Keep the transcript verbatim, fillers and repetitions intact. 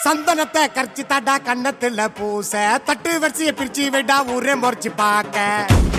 சந்தனத்தை கரைச்சி தாடா கண்ணத்துல பூச தட்டு வரிசைய பிரிச்சு விடா ஊரே முறைச்சு பாக்க